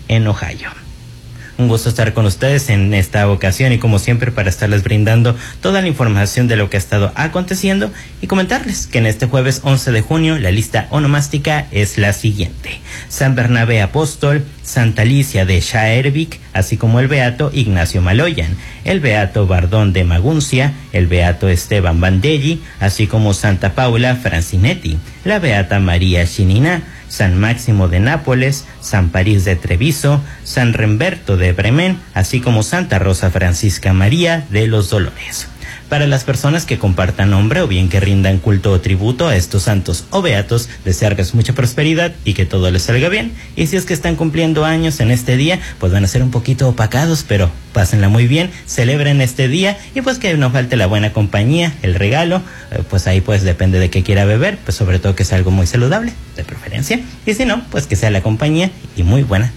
en Ohio. Un gusto estar con ustedes en esta ocasión y como siempre para estarles brindando toda la información de lo que ha estado aconteciendo y comentarles que en este jueves 11 de junio la lista onomástica es la siguiente: San Bernabé Apóstol, Santa Alicia de Schaerbeek, así como el beato Ignacio Maloyan, el beato Bardón de Maguncia, el beato Esteban Bandelli, así como Santa Paula Francinetti, la beata María Chinina, San Máximo de Nápoles, San París de Treviso, San Remberto de Bremen, así como Santa Rosa Francisca María de los Dolores. Para las personas que compartan nombre o bien que rindan culto o tributo a estos santos o beatos, desearles mucha prosperidad y que todo les salga bien. Y si es que están cumpliendo años en este día, pues van a ser un poquito opacados, pero pásenla muy bien, celebren este día y pues que no falte la buena compañía, el regalo, pues ahí pues depende de qué quiera beber, pues sobre todo que sea algo muy saludable, de preferencia. Y si no, pues que sea la compañía y muy buen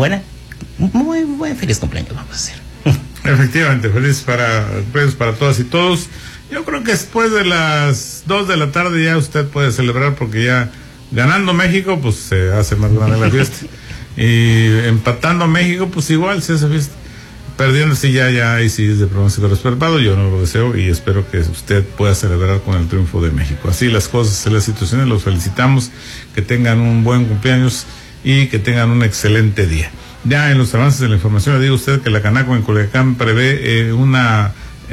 feliz cumpleaños, vamos a hacer. Efectivamente, feliz para todas y todos. Yo creo que después de las 2 de la tarde ya usted puede celebrar, porque ya ganando México pues se hace más grande la fiesta y empatando México pues igual se hace fiesta. Perdiendo sí ya ahí sí es de pronóstico reservado. Yo no lo deseo y espero que usted pueda celebrar con el triunfo de México. Así las cosas, las situaciones, los felicitamos, que tengan un buen cumpleaños y que tengan un excelente día. Ya en los avances de la información le digo a usted que la Canaco en Culiacán prevé una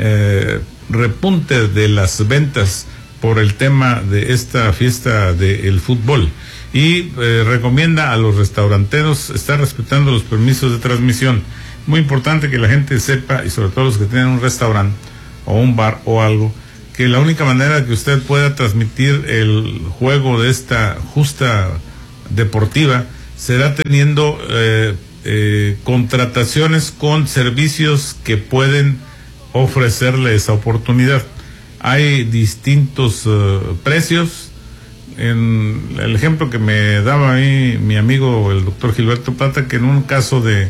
repunte de las ventas por el tema de esta fiesta del fútbol y recomienda a los restauranteros estar respetando los permisos de transmisión. Muy importante que la gente sepa, y sobre todo los que tienen un restaurante o un bar o algo, que la única manera que usted pueda transmitir el juego de esta justa deportiva será teniendo contrataciones con servicios que pueden ofrecerle esa oportunidad. Hay distintos precios. En el ejemplo que me daba a mí mi amigo el doctor Gilberto Plata, que en un caso de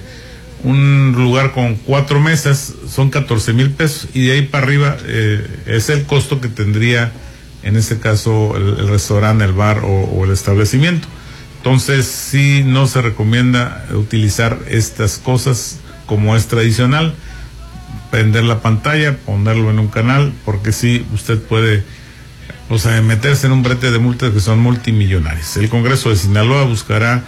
un lugar con 4 mesas son 14,000 pesos y de ahí para arriba es el costo que tendría en este caso el restaurante, el bar o el establecimiento. Entonces sí no se recomienda utilizar estas cosas como es tradicional, prender la pantalla, ponerlo en un canal, porque sí usted puede meterse en un brete de multas que son multimillonarias. El Congreso de Sinaloa buscará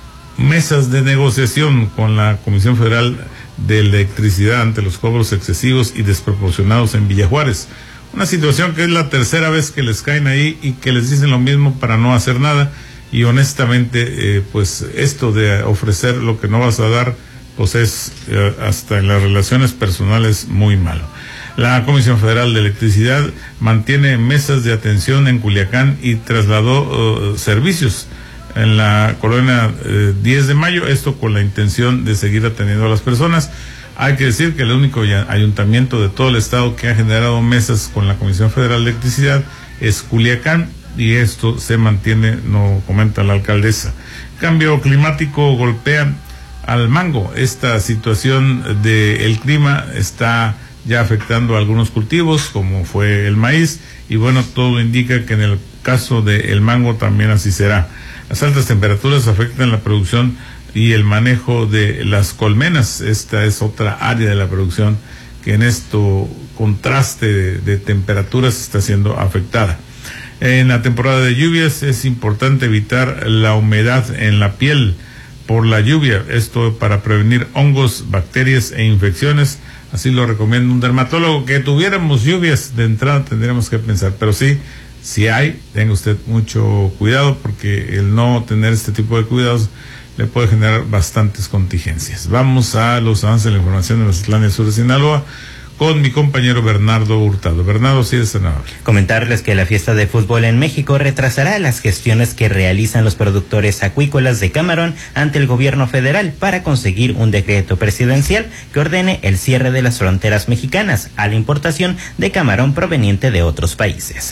mesas de negociación con la Comisión Federal de Electricidad ante los cobros excesivos y desproporcionados en Villa Juárez. Una situación que es la tercera vez que les caen ahí y que les dicen lo mismo para no hacer nada. Y honestamente, pues esto de ofrecer lo que no vas a dar, pues es hasta en las relaciones personales muy malo. La Comisión Federal de Electricidad mantiene mesas de atención en Culiacán y trasladó servicios en la colonia 10 de mayo, esto con la intención de seguir atendiendo a las personas. Hay que decir que el único ayuntamiento de todo el estado que ha generado mesas con la Comisión Federal de Electricidad es Culiacán, y esto se mantiene, no comenta la alcaldesa. Cambio climático golpea al mango. Esta situación del clima está ya afectando a algunos cultivos, como fue el maíz, y bueno, todo indica que en el caso del mango también así será. Las altas temperaturas afectan la producción y el manejo de las colmenas. Esta es otra área de la producción que en esto contraste de temperaturas está siendo afectada. En la temporada de lluvias es importante evitar la humedad en la piel por la lluvia, esto para prevenir hongos, bacterias e infecciones. Así lo recomienda un dermatólogo. Que tuviéramos lluvias de entrada tendríamos que pensar, pero sí, si hay, tenga usted mucho cuidado, porque el no tener este tipo de cuidados le puede generar bastantes contingencias. Vamos a los avances de la información de Mazatlán y el sur de Sinaloa con mi compañero Bernardo Hurtado. Bernardo, sí es amable. Comentarles que la fiesta de fútbol en México retrasará las gestiones que realizan los productores acuícolas de camarón ante el gobierno federal para conseguir un decreto presidencial que ordene el cierre de las fronteras mexicanas a la importación de camarón proveniente de otros países.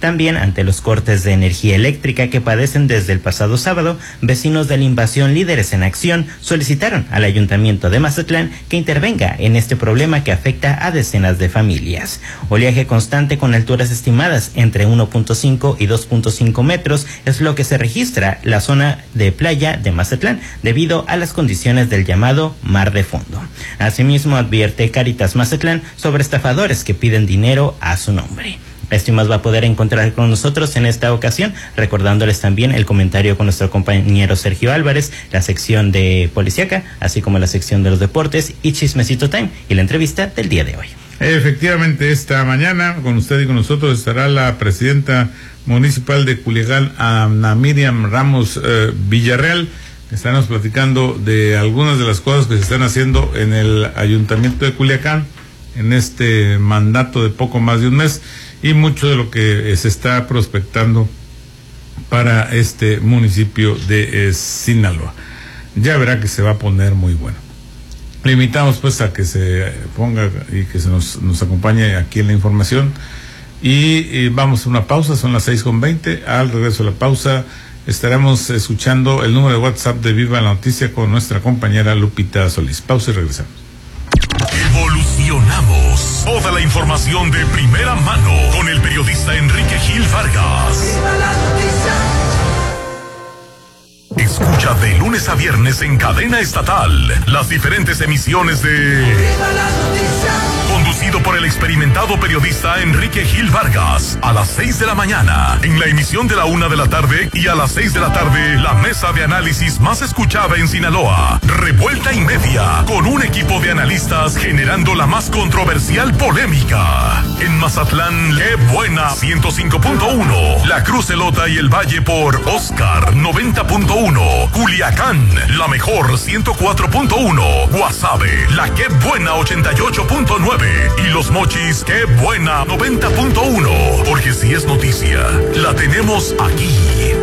También ante los cortes de energía eléctrica que padecen desde el pasado sábado, vecinos de la invasión Líderes en Acción solicitaron al Ayuntamiento de Mazatlán que intervenga en este problema que afecta a decenas de familias. Oleaje constante con alturas estimadas entre 1.5 y 2.5 metros es lo que se registra la zona de playa de Mazatlán debido a las condiciones del llamado mar de fondo. Asimismo, advierte Cáritas Mazatlán sobre estafadores que piden dinero a su nombre. Esto y más va a poder encontrar con nosotros en esta ocasión, recordándoles también el comentario con nuestro compañero Sergio Álvarez, la sección de Policíaca, así como la sección de los deportes y Chismecito Time y la entrevista del día de hoy. Efectivamente, esta mañana con usted y con nosotros estará la presidenta municipal de Culiacán, Ana Miriam Ramos Villarreal. Estaremos platicando de algunas de las cosas que se están haciendo en el Ayuntamiento de Culiacán en este mandato de poco más de un mes y mucho de lo que se está prospectando para este municipio de Sinaloa. Ya verá que se va a poner muy bueno. Le invitamos pues a que se ponga y que se nos acompañe aquí en la información y vamos a una pausa, son las 6:20. Al regreso de la pausa estaremos escuchando el número de WhatsApp de Viva la Noticia con nuestra compañera Lupita Solís. Pausa y regresamos. Evolucionamos. Toda la información de primera mano con el periodista Enrique Gil Vargas. Escucha de lunes a viernes en cadena estatal las diferentes emisiones de conducido por el experimentado periodista Enrique Gil Vargas a las 6 de la mañana en la emisión de la 1 de la tarde y a las 6 de la tarde la mesa de análisis más escuchada en Sinaloa, Revuelta y Media, con un equipo de analistas generando la más controversial polémica. En Mazatlán, qué buena 105.1, La Cruz Elota y el Valle por Oscar 90.1, Culiacán, la mejor 104.1, Guasave, la qué buena 88.9 y Los Mochis, qué buena 90.1, porque si es noticia, la tenemos aquí.